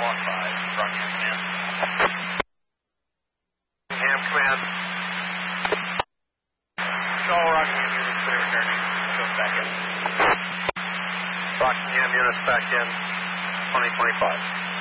Rockingham Command. Rockingham Command. Show Rockingham units clear returning. Show back in. Rockingham units back in. 2025.